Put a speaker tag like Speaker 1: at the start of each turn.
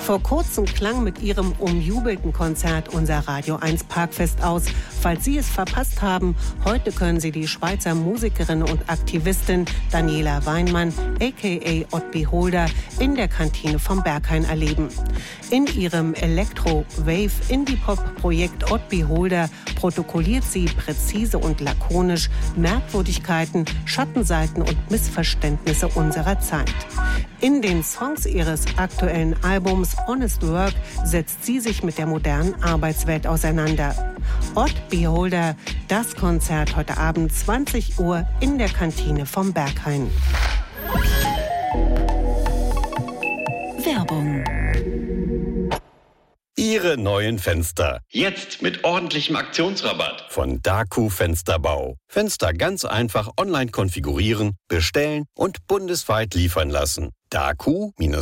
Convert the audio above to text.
Speaker 1: Vor kurzem klang mit ihrem umjubelten Konzert unser Radio 1 Parkfest aus. Falls Sie es verpasst haben, heute können Sie die Schweizer Musikerin und Aktivistin Daniela Weinmann, a.k.a. Ott Beholder, in der Kantine vom Berghain erleben. In ihrem Elektro-Wave-Indie-Pop-Projekt Ott Beholder protokolliert sie präzise und lakonisch Merkwürdigkeiten, Schattenseiten und Missverständnisse unserer Zeit. In den Songs ihres aktuellen Albums Honest Work setzt sie sich mit der modernen Arbeitswelt auseinander. Ott Beholder, das Konzert heute Abend 20 Uhr in der Kantine vom Berghain.
Speaker 2: Werbung.
Speaker 3: Ihre neuen Fenster.
Speaker 4: Jetzt mit ordentlichem Aktionsrabatt.
Speaker 3: Von Daku Fensterbau. Fenster ganz einfach online konfigurieren, bestellen und bundesweit liefern lassen. Daku-